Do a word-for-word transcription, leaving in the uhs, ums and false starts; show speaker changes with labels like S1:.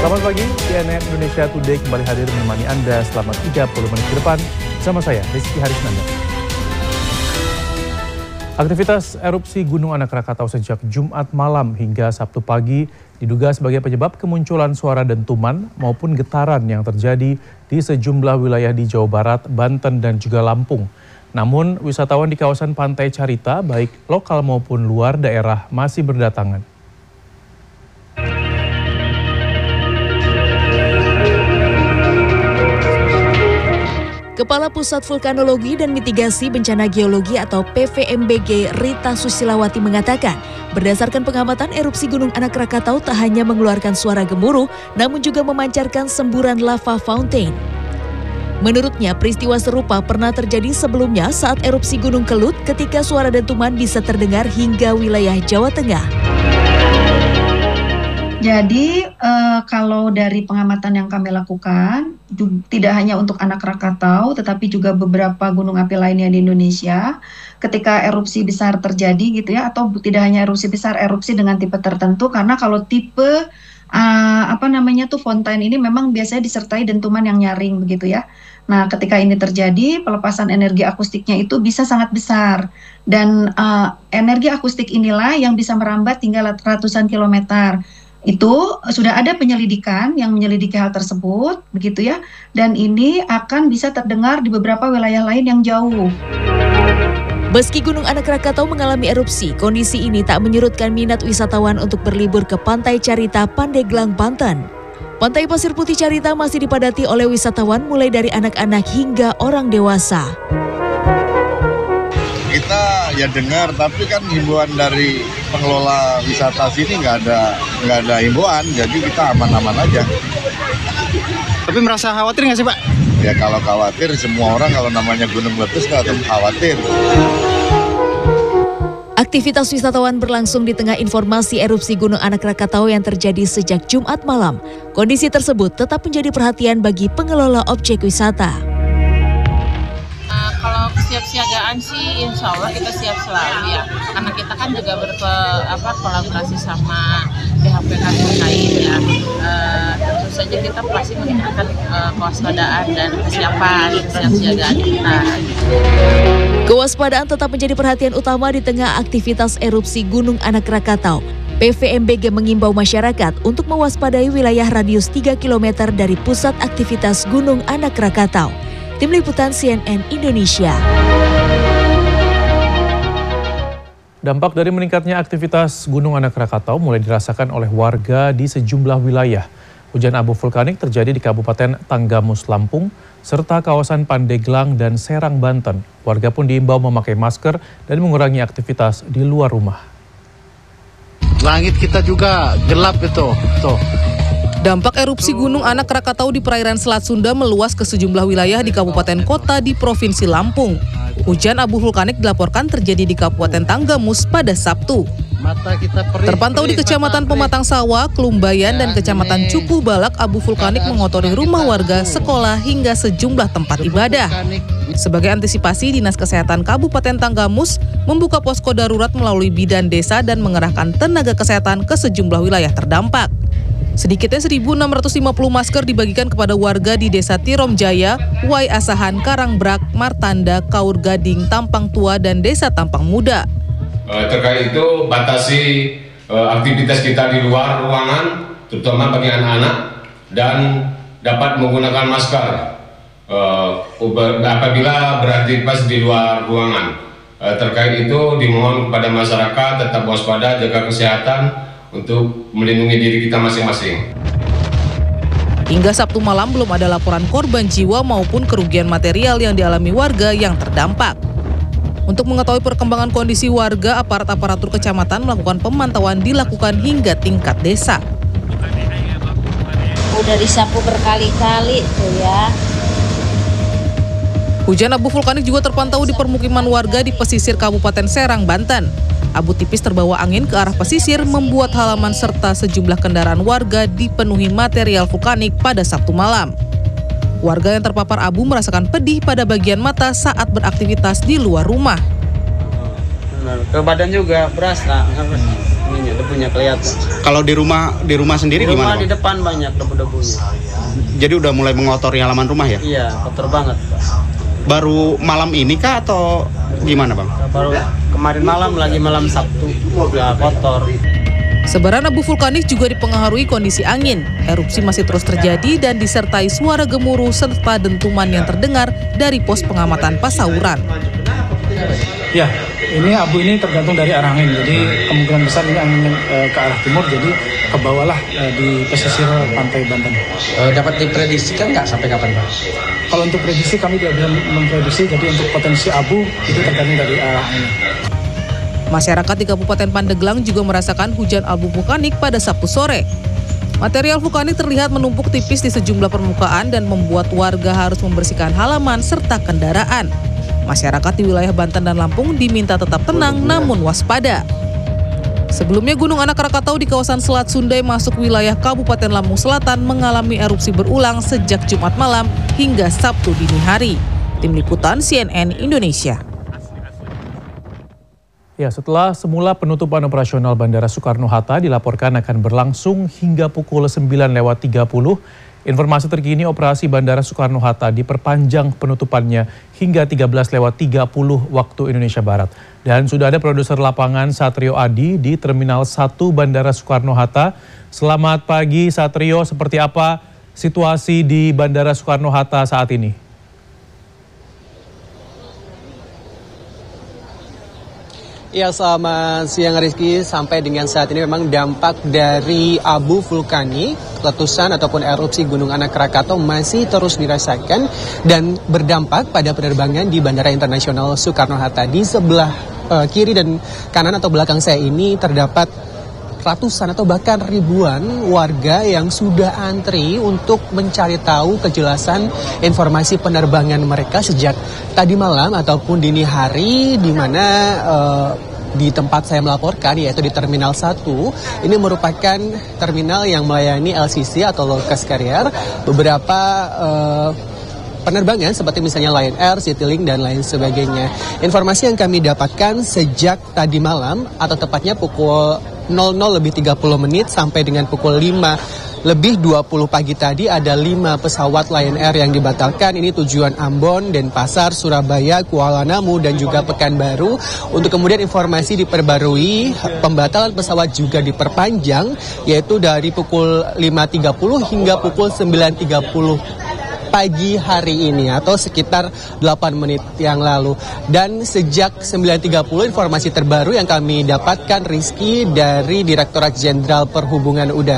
S1: Selamat pagi, C N N Indonesia Today kembali hadir menemani Anda selama tiga puluh menit ke depan. Bersama saya, Rizky Harisnanda. Aktivitas erupsi Gunung Anak Rakatau sejak Jumat malam hingga Sabtu pagi diduga sebagai penyebab kemunculan suara dentuman maupun getaran yang terjadi di sejumlah wilayah di Jawa Barat, Banten, dan juga Lampung. Namun, wisatawan di kawasan Pantai Carita, baik lokal maupun luar daerah, masih berdatangan.
S2: Kepala Pusat Vulkanologi dan Mitigasi Bencana Geologi atau P V M B G Rita Susilawati mengatakan, berdasarkan pengamatan erupsi Gunung Anak Rakatau tak hanya mengeluarkan suara gemuruh, namun juga memancarkan semburan lava fountain. Menurutnya, peristiwa serupa pernah terjadi sebelumnya saat erupsi Gunung Kelut ketika suara dentuman bisa terdengar hingga wilayah Jawa Tengah.
S3: Jadi eh, kalau dari pengamatan yang kami lakukan, tidak hanya untuk Anak Rakatau, tetapi juga beberapa gunung api lainnya di Indonesia, ketika erupsi besar terjadi gitu ya, atau tidak hanya erupsi besar, erupsi dengan tipe tertentu, karena kalau tipe uh, apa namanya tuh fontaine ini memang biasanya disertai dentuman yang nyaring begitu ya. Nah, ketika ini terjadi, pelepasan energi akustiknya itu bisa sangat besar, dan uh, energi akustik inilah yang bisa merambat hingga ratusan kilometer. Itu sudah ada penyelidikan yang menyelidiki hal tersebut, begitu ya, dan ini akan bisa terdengar di beberapa wilayah lain yang jauh.
S2: Meski Gunung Anak Rakatau mengalami erupsi, kondisi ini tak menyurutkan minat wisatawan untuk berlibur ke Pantai Carita, Pandeglang, Banten. Pantai Pasir Putih Carita masih dipadati oleh wisatawan mulai dari anak-anak hingga orang dewasa.
S4: Kita ya dengar, tapi kan himbauan dari pengelola wisata sini nggak ada nggak ada himbauan, jadi kita aman-aman aja.
S5: Tapi merasa khawatir nggak sih Pak?
S4: Ya kalau khawatir, semua orang kalau namanya gunung meletus nggak akan khawatir.
S2: Aktivitas wisatawan berlangsung di tengah informasi erupsi Gunung Anak Rakatau yang terjadi sejak Jumat malam. Kondisi tersebut tetap menjadi perhatian bagi pengelola objek wisata.
S6: Kesiapsiagaan sih insya Allah kita siap selalu ya, karena kita kan juga berkolaborasi sama pihak-pihak terkait ya. E, tentu saja kita pasti meningkatkan e, kewaspadaan dan kesiapan, kesiapsiagaan kita.
S2: Kewaspadaan tetap menjadi perhatian utama di tengah aktivitas erupsi Gunung Anak Rakatau. P V M B G mengimbau masyarakat untuk mewaspadai wilayah radius tiga kilometer dari pusat aktivitas Gunung Anak Rakatau. Tim Liputan C N N Indonesia.
S1: Dampak dari meningkatnya aktivitas Gunung Anak Rakatau mulai dirasakan oleh warga di sejumlah wilayah. Hujan abu vulkanik terjadi di Kabupaten Tanggamus, Lampung, serta kawasan Pandeglang dan Serang, Banten. Warga pun diimbau memakai masker dan mengurangi aktivitas di luar rumah.
S5: Langit kita juga gelap itu, tuh.
S7: Dampak erupsi Gunung Anak Rakatau di perairan Selat Sunda meluas ke sejumlah wilayah di kabupaten kota di Provinsi Lampung. Hujan abu vulkanik dilaporkan terjadi di Kabupaten Tanggamus pada Sabtu. Terpantau di Kecamatan Pematang Sawah, Kelumbayan, dan Kecamatan Cupu Balak, abu vulkanik mengotori rumah warga, sekolah, hingga sejumlah tempat ibadah. Sebagai antisipasi, Dinas Kesehatan Kabupaten Tanggamus membuka posko darurat melalui bidan desa dan mengerahkan tenaga kesehatan ke sejumlah wilayah terdampak. Sedikitnya seribu enam ratus lima puluh masker dibagikan kepada warga di Desa Tirom Jaya, Wai Asahan, Karangbrak, Martanda, Kaur Gading, Tampang Tua, dan Desa Tampang Muda.
S8: Uh, terkait itu batasi uh, aktivitas kita di luar ruangan, terutama bagi anak-anak, dan dapat menggunakan masker uh, apabila beraktivitas di luar ruangan. Uh, terkait itu dimohon kepada masyarakat tetap waspada, jaga kesehatan untuk melindungi diri kita masing-masing.
S7: Hingga Sabtu malam belum ada laporan korban jiwa maupun kerugian material yang dialami warga yang terdampak. Untuk mengetahui perkembangan kondisi warga, aparat aparatur kecamatan melakukan pemantauan dilakukan hingga tingkat desa.
S9: Udah disapu berkali-kali tuh ya.
S7: Hujan abu vulkanik juga terpantau di permukiman warga di pesisir Kabupaten Serang, Banten. Abu tipis terbawa angin ke arah pesisir membuat halaman serta sejumlah kendaraan warga dipenuhi material vulkanik pada Sabtu malam. Warga yang terpapar abu merasakan pedih pada bagian mata saat beraktivitas di luar rumah.
S5: Ke badan juga berasa.
S10: ini debunya kelihatan.
S11: Kalau di rumah di rumah sendiri
S10: di rumah
S11: gimana?
S10: Di depan banyak debu-debunya.
S11: Jadi udah mulai mengotori halaman rumah ya?
S10: Iya, kotor banget, Pak.
S11: Baru malam ini kah atau gimana, Bang?
S10: Baru kemarin malam lagi malam Sabtu, udah kotor.
S7: Sebaran abu vulkanik juga dipengaruhi kondisi angin. Erupsi masih terus terjadi dan disertai suara gemuruh serta dentuman yang terdengar dari pos pengamatan Pasauran.
S12: Ya, ini abu ini tergantung dari arah angin. Jadi kemungkinan besar ini angin e, ke arah timur, jadi ke bawahlah e, di pesisir pantai Banten.
S13: E, dapat diprediksikan nggak sampai kapan, Pak?
S12: Kalau untuk prediksi kami tidak bisa memprediksi. Jadi untuk potensi abu itu tergantung dari arah angin.
S7: Masyarakat di Kabupaten Pandeglang juga merasakan hujan abu vulkanik pada Sabtu sore. Material vulkanik terlihat menumpuk tipis di sejumlah permukaan dan membuat warga harus membersihkan halaman serta kendaraan. Masyarakat di wilayah Banten dan Lampung diminta tetap tenang namun waspada. Sebelumnya Gunung Anak Rakatau di kawasan Selat Sunda masuk wilayah Kabupaten Lampung Selatan mengalami erupsi berulang sejak Jumat malam hingga Sabtu dini hari. Tim Liputan C N N Indonesia.
S1: Ya, setelah semula penutupan operasional Bandara Soekarno-Hatta dilaporkan akan berlangsung hingga pukul sembilan lewat tiga puluh, informasi terkini operasi Bandara Soekarno-Hatta diperpanjang penutupannya hingga tiga belas lewat tiga puluh waktu Indonesia Barat. Dan sudah ada produser lapangan Satrio Adi di Terminal satu Bandara Soekarno-Hatta. Selamat pagi Satrio, seperti apa situasi di Bandara Soekarno-Hatta saat ini?
S14: Ya, selamat siang Rizky. Sampai dengan saat ini memang dampak dari abu vulkanik, letusan ataupun erupsi Gunung Anak Rakatau masih terus dirasakan dan berdampak pada penerbangan di Bandara Internasional Soekarno-Hatta. Di sebelah uh, kiri dan kanan atau belakang saya ini terdapat ratusan atau bahkan ribuan warga yang sudah antri untuk mencari tahu kejelasan informasi penerbangan mereka sejak tadi malam ataupun dini hari, di mana uh, di tempat saya melaporkan yaitu di Terminal satu. Ini merupakan terminal yang melayani L C C atau low cost carrier. Beberapa uh, penerbangan seperti misalnya Lion Air, Citylink, dan lain sebagainya. Informasi yang kami dapatkan sejak tadi malam atau tepatnya pukul nol nol lebih tiga puluh menit sampai dengan pukul lima lebih dua puluh pagi tadi ada lima pesawat Lion Air yang dibatalkan. Ini tujuan Ambon, Denpasar, Surabaya, Kuala Namu, dan juga Pekanbaru. Untuk kemudian informasi diperbarui, pembatalan pesawat juga diperpanjang, yaitu dari pukul lima tiga puluh hingga pukul sembilan tiga puluh pagi hari ini atau sekitar delapan menit yang lalu. Dan sejak sembilan tiga puluh informasi terbaru yang kami dapatkan Rizky dari Direktorat Jenderal Perhubungan Udara